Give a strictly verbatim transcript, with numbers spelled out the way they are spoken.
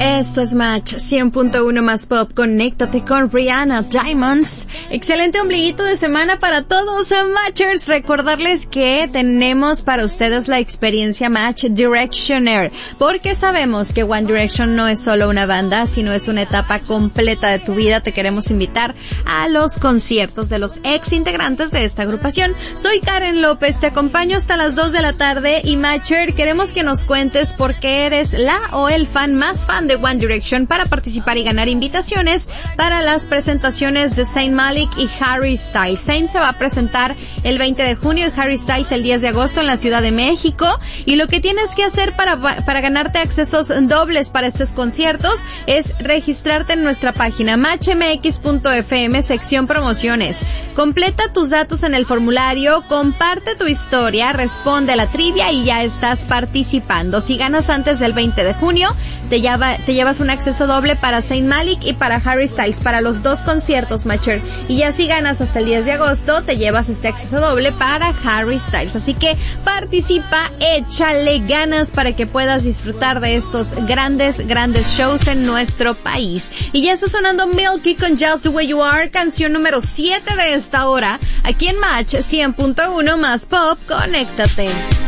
Esto es Match cien punto uno más Pop. Conéctate con Rihanna Diamonds. Excelente ombliguito de semana para todos, Matchers. Recordarles que tenemos para ustedes la experiencia Match Directioner, porque sabemos que One Direction no es solo una banda, sino es una etapa completa de tu vida. Te queremos invitar a los conciertos de los ex integrantes de esta agrupación. Soy Karen López, te acompaño hasta las dos de la tarde y Matcher, queremos que nos cuentes por qué eres la o el fan más fan de One Direction para participar y ganar invitaciones para las presentaciones de Zayn Malik y Harry Styles. Zayn se va a presentar el veinte de junio y Harry Styles el diez de agosto en la Ciudad de México, y lo que tienes que hacer para, para ganarte accesos dobles para estos conciertos es registrarte en nuestra página match m x punto f m, sección promociones. Completa tus datos en el formulario, comparte tu historia, responde a la trivia y ya estás participando. Si ganas antes del veinte de junio, te, lleva, te llevas un acceso doble para Zayn Malik y para Harry Styles, para los dos conciertos, Matcher. Y ya si ganas hasta el diez de agosto, te llevas este acceso doble para Harry Styles. Así que participa, échale ganas para que puedas disfrutar de estos grandes, grandes shows en nuestro país. Y ya está sonando Milky con Just the Way You Are, canción número siete de esta hora, aquí en Match cien punto uno más Pop. Conéctate.